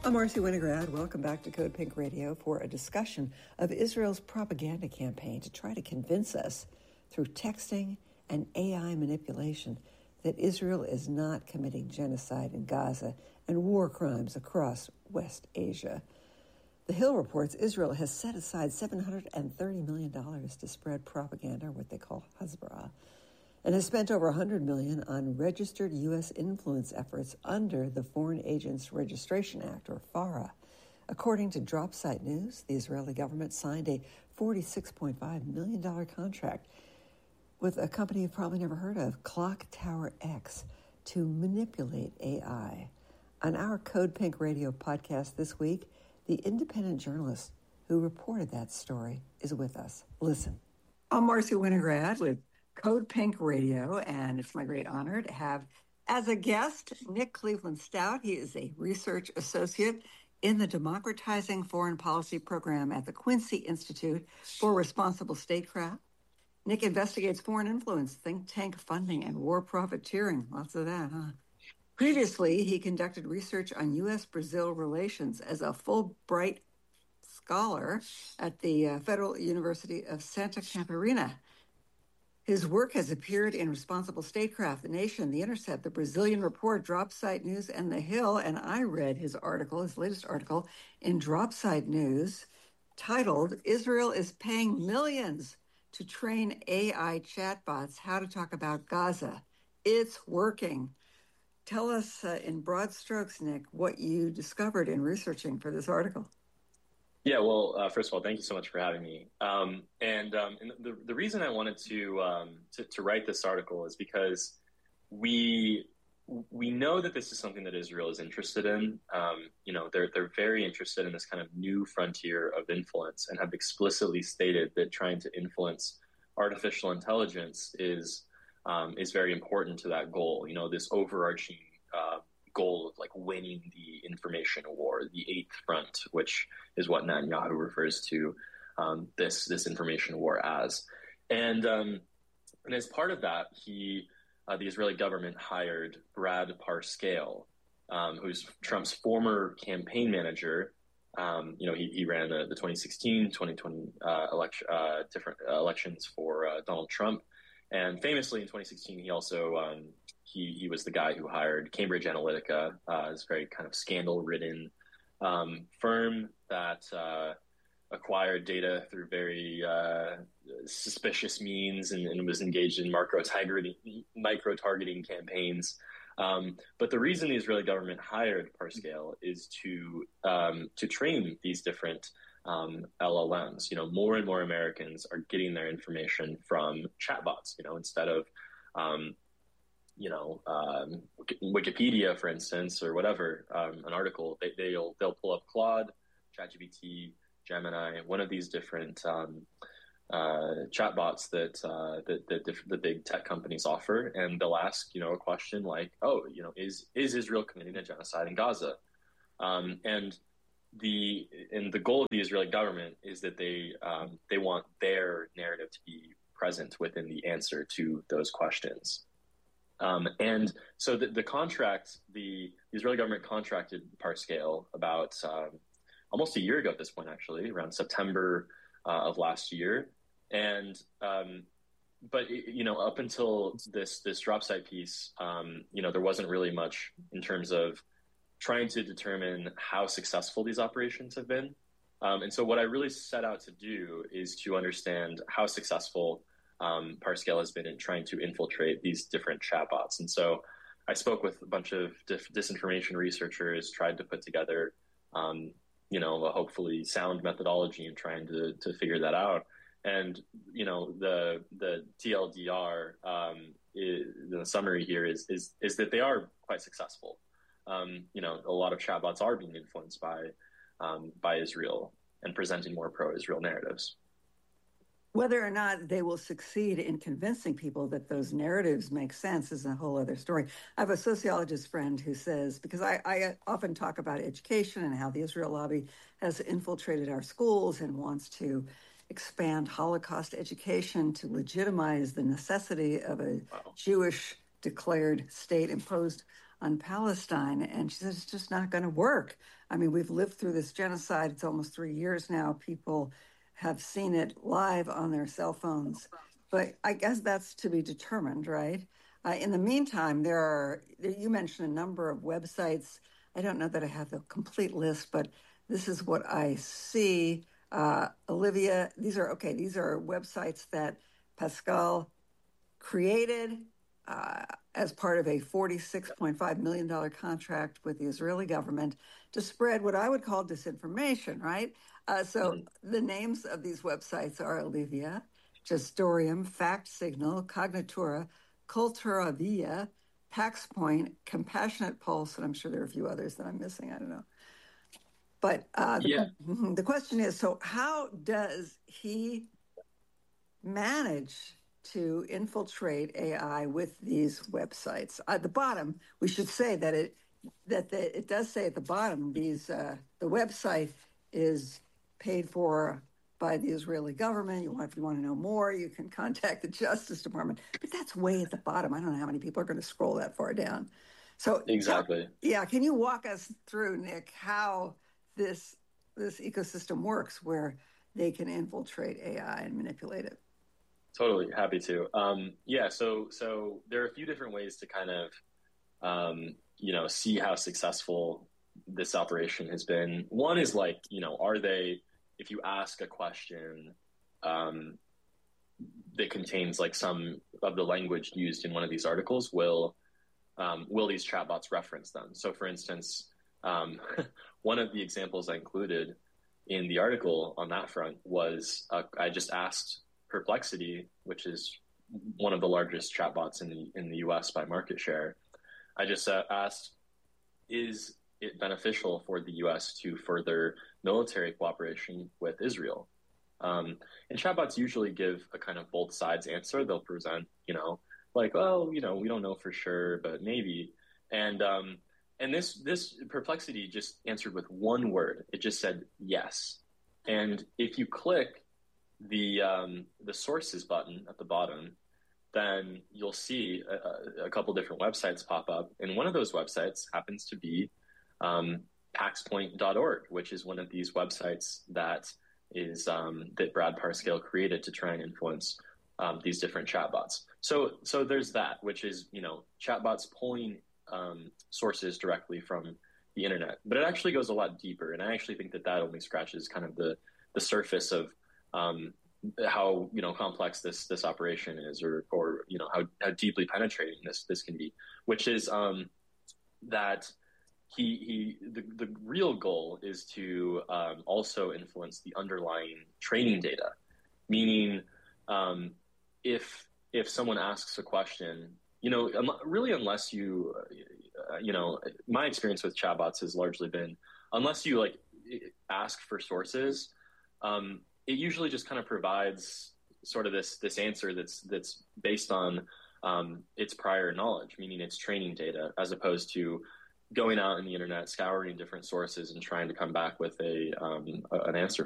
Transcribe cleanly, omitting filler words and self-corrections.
I'm Marcy Winograd. Welcome back to Code Pink Radio for a discussion of Israel's propaganda campaign to try to convince us through texting and AI manipulation that Israel is not committing genocide in Gaza and war crimes across West Asia. The Hill reports Israel has set aside $730 million to spread propaganda, what they call Hasbara, and has spent over $100 million on registered U.S. influence efforts under the Foreign Agents Registration Act, or FARA. According to DropSite News, the Israeli government signed a $46.5 million contract with a company you've probably never heard of, Clock Tower X, to manipulate AI. On our Code Pink Radio podcast this week, the independent journalist who reported that story is with us. Listen. I'm Marcy Winograd with Code Pink Radio, and it's my great honor to have as a guest Nick Cleveland Stout. He is a research associate in the Democratizing Foreign Policy program at the Quincy Institute for Responsible Statecraft. Nick investigates foreign influence, think tank funding, and war profiteering. Lots of that, huh? Previously, he conducted research on U.S.-Brazil relations as a Fulbright scholar at the Federal University of Santa Catarina. His work has appeared in Responsible Statecraft, The Nation, The Intercept, The Brazilian Report, DropSite News, and The Hill. And I read his article, his latest article, in DropSite News, titled, Israel is Paying Millions to Train AI Chatbots How to Talk About Gaza. It's working. Tell us in broad strokes, Nick, what you discovered in researching for this article. Yeah, well, first of all, thank you so much for having me. And the reason I wanted to write this article is because we know that this is something that Israel is interested in. They're very interested in this kind of new frontier of influence and have explicitly stated that trying to influence artificial intelligence is very important to that goal. You know, this overarching goal of like winning the information war, the eighth front, which is what Netanyahu refers to this information war as. And as part of that, the Israeli government hired Brad Parscale, who's Trump's former campaign manager. He ran the 2016, 2020 different elections for Donald Trump. And famously in 2016, he also he was the guy who hired Cambridge Analytica, this very kind of scandal-ridden firm that acquired data through very suspicious means and was engaged in micro-targeting campaigns. But the reason the Israeli government hired Parscale is to train these different LLMs. You know, more and more Americans are getting their information from chatbots. You know, instead of Wikipedia, for instance, or whatever, an article, they'll pull up Claude, ChatGPT, Gemini, one of these different chatbots that the big tech companies offer, and they'll ask, a question like, is Israel committing a genocide in Gaza? And the goal of the Israeli government is that they want their narrative to be present within the answer to those questions. And so the contract, the Israeli government contracted Parscale about almost a year ago at this point, actually, around September of last year. And but up until this DropSite piece, there wasn't really much in terms of trying to determine how successful these operations have been. And so what I really set out to do is to understand how successful Parscale has been in trying to infiltrate these different chatbots. And so I spoke with a bunch of disinformation researchers, tried to put together, a hopefully sound methodology in trying to figure that out. And, the TLDR, the summary here is that they are quite successful. A lot of chatbots are being influenced by Israel and presenting more pro-Israel narratives. Whether or not they will succeed in convincing people that those narratives make sense is a whole other story. I have a sociologist friend who says, because I often talk about education and how the Israel lobby has infiltrated our schools and wants to expand Holocaust education to legitimize the necessity of a Jewish declared state imposed on Palestine, and she said it's just not going to work. I mean, we've lived through this genocide. It's almost 3 years now. People have seen it live on their cell phones, but I guess that's to be determined, right? In the meantime, you mentioned a number of websites. I don't know that I have the complete list, but this is what I see. Olivia, these are websites that Pascal created as part of a $46.5 million contract with the Israeli government to spread what I would call disinformation, right? So the names of these websites are Olivia, Gestorium, Fact Signal, Cognitura, Cultura Via, PaxPoint, Compassionate Pulse, and I'm sure there are a few others that I'm missing. I don't know. But the question is, so how does he manage to infiltrate AI with these websites? At the bottom, we should say that it does say at the bottom, the website is paid for by the Israeli government. If you want to know more, you can contact the Justice Department. But that's way at the bottom. I don't know how many people are going to scroll that far down. So exactly. Can you walk us through, Nick, how this ecosystem works where they can infiltrate AI and manipulate it? Totally, happy to. So there are a few different ways to kind of see how successful this operation has been. One is like, are they, if you ask a question that contains like some of the language used in one of these articles, will these chatbots reference them? So for instance, one of the examples I included in the article on that front was I just asked Perplexity, which is one of the largest chatbots in the US by market share. I just asked, is it beneficial for the US to further military cooperation with Israel? And chatbots usually give a kind of both sides answer. They'll present, like, well, we don't know for sure, but maybe. And this Perplexity just answered with one word. It just said yes. And if you click the sources button at the bottom, then you'll see a couple different websites pop up. And one of those websites happens to be paxpoint.org, which is one of these websites that Brad Parscale created to try and influence these different chatbots. So there's that, which is, chatbots pulling sources directly from the internet. But it actually goes a lot deeper. And I actually think that only scratches kind of the surface of how complex this operation is, or how deeply penetrating this can be, which is that the real goal is to also influence the underlying training data, meaning if someone asks a question, really, unless my experience with chatbots has largely been, unless you like ask for sources, it usually just kind of provides sort of this answer that's based on its prior knowledge, meaning its training data, as opposed to going out in the internet, scouring different sources and trying to come back with an answer